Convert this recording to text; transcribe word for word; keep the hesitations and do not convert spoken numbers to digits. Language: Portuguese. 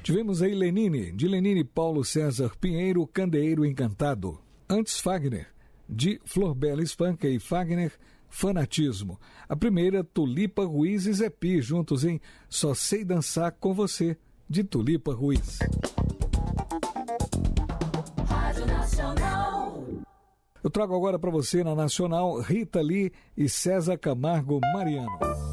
Tivemos aí Lenine, de Lenine Paulo César Pinheiro, Candeeiro Encantado. Antes Fagner, de Flor Bela Espanca e Fagner, Fanatismo. A primeira, Tulipa Ruiz e Zé Pi, juntos em Só Sei Dançar Com Você, de Tulipa Ruiz. Rádio Nacional. Eu trago agora para você na Nacional Rita Lee e César Camargo Mariano.